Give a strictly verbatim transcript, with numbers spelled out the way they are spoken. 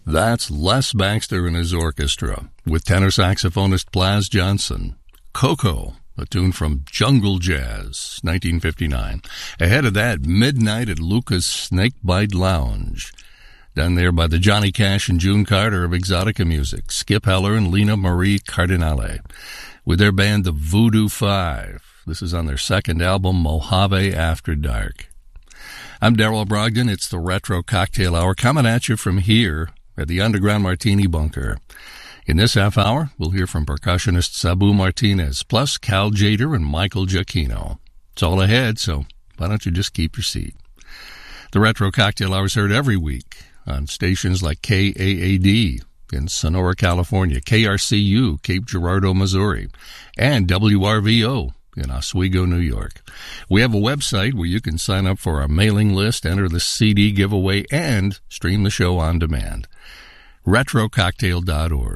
That's Les Baxter and his orchestra with tenor saxophonist Blas Johnson. Coco, a tune from Jungle Jazz, nineteen fifty-nine. Ahead of that, Midnight at Luca's Snakebite Lounge. Done there by the Johnny Cash and June Carter of Exotica Music, Skip Heller and Lena Marie Cardinale, with their band the Voodoo Five. This is on their second album, Mojave After Dark. I'm Darrell Brogdon. It's the Retro Cocktail Hour coming at you from here at the Underground Martini Bunker. In this half hour, we'll hear from percussionist Sabu Martinez, plus Cal Jader and Michael Giacchino. It's all ahead, so why don't you just keep your seat? The Retro Cocktail Hour is heard every week on stations like K A A D in Sonora, California, K R C U, Cape Girardeau, Missouri, and W R V O in Oswego, New York. We have a website where you can sign up for our mailing list, enter the C D giveaway, and stream the show on demand. retro cocktail dot org.